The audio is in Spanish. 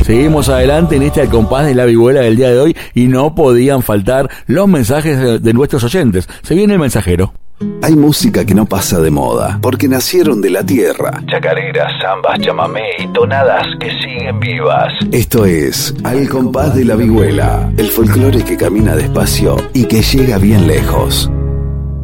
Seguimos adelante en este Al Compás de la Vihuela del día de hoy y no podían faltar los mensajes de nuestros oyentes. Se viene el mensajero. Hay música que no pasa de moda, porque nacieron de la tierra. Chacareras, zambas, chamamé y tonadas que siguen vivas. Esto es Al Compás de la Vihuela, el folclore que camina despacio y que llega bien lejos.